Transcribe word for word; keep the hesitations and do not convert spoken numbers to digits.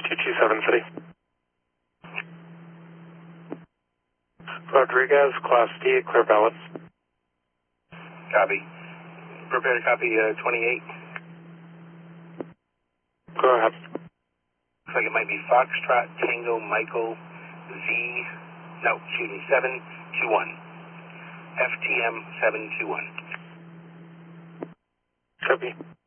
two two seven City. Rodriguez, Class D, clear balance. Copy. Prepare to copy uh, twenty-eight. Go ahead. Looks like it might be Foxtrot, Tango, Michael, Z, no, excuse me, seven two one. F T M seven two one. Copy.